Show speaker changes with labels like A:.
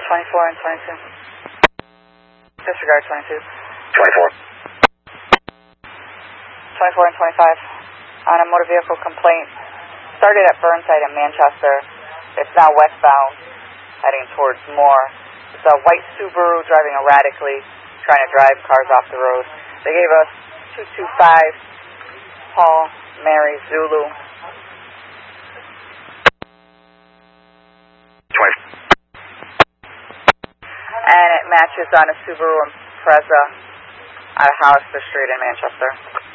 A: 24 and 22. Disregard 22.
B: 24.
A: 24 and 25. On a motor vehicle complaint. Started at Burnside in Manchester. It's now westbound, heading towards Moore. It's a white Subaru driving erratically, trying to drive cars off the road. They gave us 225 Paul Mary Zulu.
B: 20.
A: And it matches on a Subaru Impreza out of Hollister Street in Manchester.